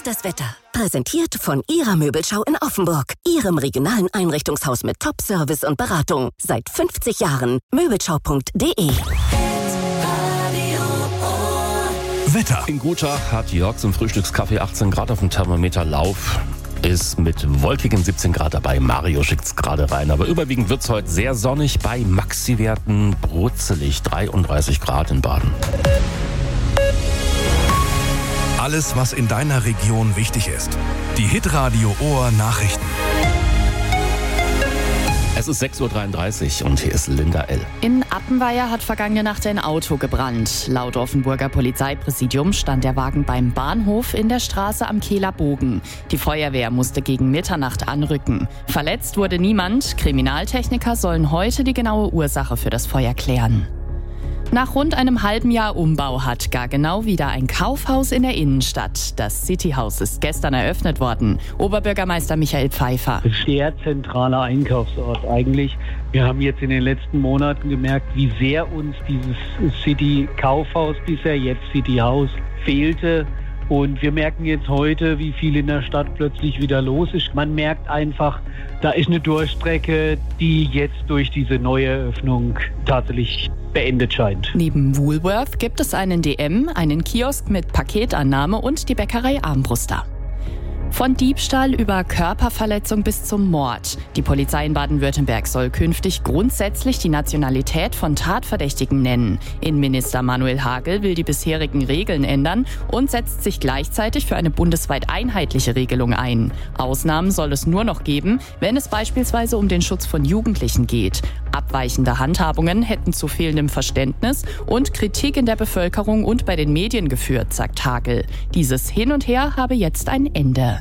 das Wetter. Präsentiert von Ihrer Möbelschau in Offenburg. Ihrem regionalen Einrichtungshaus mit Top-Service und Beratung. Seit 50 Jahren. Möbelschau.de. Wetter. In Gutach hat Jörg zum Frühstückskaffee 18 Grad auf dem Thermometer. Lauf ist mit wolkigen 17 Grad dabei. Mario schickt's gerade rein. Aber überwiegend wird's heute sehr sonnig. Bei Maxi-Werten brutzelig 33 Grad in Baden. Alles, was in deiner Region wichtig ist. Die Hitradio Ohr Nachrichten. Es ist 6.33 Uhr und hier ist Linda L. In Appenweier hat vergangene Nacht ein Auto gebrannt. Laut Offenburger Polizeipräsidium stand der Wagen beim Bahnhof in der Straße am Kehler Bogen. Die Feuerwehr musste gegen Mitternacht anrücken. Verletzt wurde niemand. Kriminaltechniker sollen heute die genaue Ursache für das Feuer klären. Nach rund einem halben Jahr Umbau hat gar genau wieder ein Kaufhaus in der Innenstadt. Das Cityhaus ist gestern eröffnet worden. Oberbürgermeister Michael Pfeiffer. Sehr zentraler Einkaufsort eigentlich. Wir haben jetzt in den letzten Monaten gemerkt, wie sehr uns dieses City-Kaufhaus bisher, jetzt Cityhaus, fehlte. Und wir merken jetzt heute, wie viel in der Stadt plötzlich wieder los ist. Man merkt einfach, da ist eine Durchstrecke, die jetzt durch diese neue Eröffnung tatsächlich beendet scheint. Neben Woolworth gibt es einen DM, einen Kiosk mit Paketannahme und die Bäckerei Armbruster. Von Diebstahl über Körperverletzung bis zum Mord. Die Polizei in Baden-Württemberg soll künftig grundsätzlich die Nationalität von Tatverdächtigen nennen. Innenminister Manuel Hagel will die bisherigen Regeln ändern und setzt sich gleichzeitig für eine bundesweit einheitliche Regelung ein. Ausnahmen soll es nur noch geben, wenn es beispielsweise um den Schutz von Jugendlichen geht. Abweichende Handhabungen hätten zu fehlendem Verständnis und Kritik in der Bevölkerung und bei den Medien geführt, sagt Hagel. Dieses Hin und Her habe jetzt ein Ende.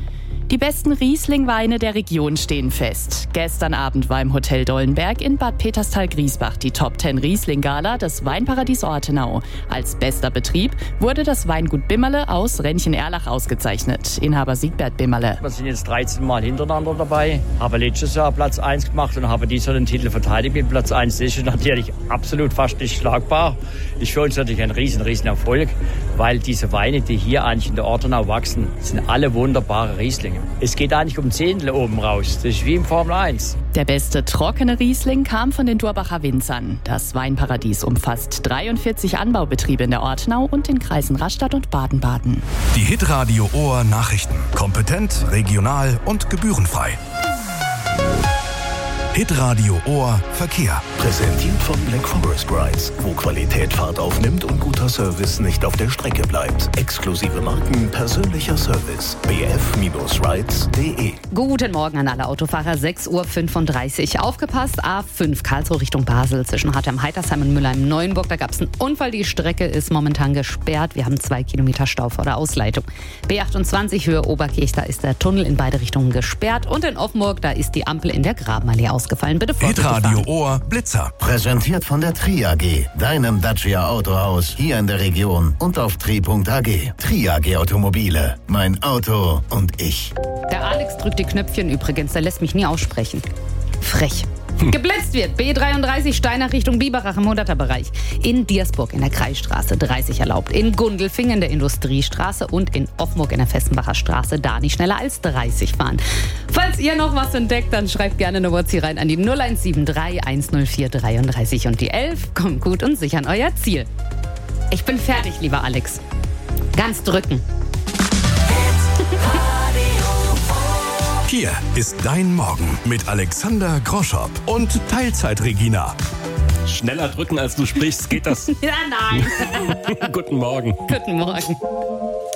Die besten Riesling-Weine der Region stehen fest. Gestern Abend war im Hotel Dollenberg in Bad Peterstal-Griesbach die Top 10 Riesling-Gala des Weinparadies Ortenau. Als bester Betrieb wurde das Weingut Bimmerle aus Rennchen-Erlach ausgezeichnet. Inhaber Siegbert Bimmerle. Wir sind jetzt 13 Mal hintereinander dabei, habe letztes Jahr Platz 1 gemacht und habe dieses Jahr den Titel verteidigt mit Platz 1. Das ist natürlich absolut fast nicht schlagbar. Ist für uns natürlich ein riesen Erfolg, weil diese Weine, die hier eigentlich in der Ortenau wachsen, sind alle wunderbare Rieslinge. Es geht eigentlich um Zehntel oben raus. Das ist wie im Formel 1. Der beste trockene Riesling kam von den Durbacher Winzern. Das Weinparadies umfasst 43 Anbaubetriebe in der Ortenau und den Kreisen Rastatt und Baden-Baden. Die Hitradio Ohr Nachrichten. Kompetent, regional und gebührenfrei. Hitradio Ohr Verkehr. Präsentiert von Black Forest Rides, wo Qualität Fahrt aufnimmt und guter Service nicht auf der Strecke bleibt. Exklusive Marken, persönlicher Service. bf-rides.de. Guten Morgen an alle Autofahrer, 6.35 Uhr. Aufgepasst, A5 Karlsruhe Richtung Basel zwischen Hartheim-Heitersheim und Mülheim-Neuenburg. Da gab es einen Unfall, die Strecke ist momentan gesperrt. Wir haben 2 Kilometer Stau vor der Ausleitung. B28 Höhe Oberkirch, da ist der Tunnel in beide Richtungen gesperrt. Und in Offenburg, da ist die Ampel in der Grabenallee ausgefallen. Bitte Hitradio Ohr Blitzer. Präsentiert von der Tri AG, deinem Dacia Autohaus hier in der Region und auf tri.ag. Tri AG Automobile, mein Auto und ich. Der Alex drückt die Knöpfchen übrigens, der lässt mich nie aussprechen. Frech. Geblitzt wird B33 Steinach Richtung Biberach im 100er-Bereich. In Diersburg in der Kreisstraße 30 erlaubt. In Gundelfingen in der Industriestraße und in Offenburg in der Fessenbacher Straße da nicht schneller als 30 fahren. Falls ihr noch was entdeckt, dann schreibt gerne eine WhatsApp rein an die 0173 104 33 und die 11. Kommt gut und sicher an euer Ziel. Ich bin fertig, lieber Alex. Ganz drücken. Hier ist dein Morgen mit Alexander Groschop und Teilzeit-Regina. Schneller drücken, als du sprichst, geht das? Ja, nein. Guten Morgen. Guten Morgen.